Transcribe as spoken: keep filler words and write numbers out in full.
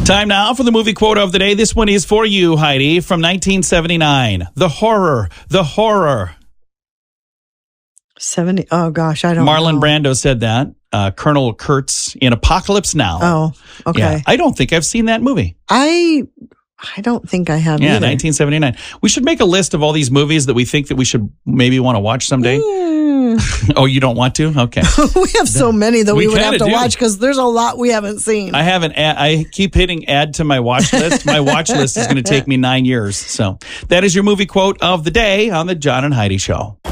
Time now for the movie quote of the day. This one is for you, Heidi, from nineteen seventy-nine. The horror, the horror. seventy Oh, gosh, I don't Marlon know. Brando said that. Uh, Colonel Kurtz in Apocalypse Now. Oh, okay. Yeah, I don't think I've seen that movie. I I don't think I have Yeah, either. nineteen seventy-nine. We should make a list of all these movies that we think that we should maybe want to watch someday. Mm. Oh, you don't want to? Okay. We have so many that we, We would have kinda to do. watch because there's a lot we haven't seen. I haven't. Add, I keep hitting add to my watch list. My watch list is going to take me nine years. So that is your movie quote of the day on the John and Heidi Show.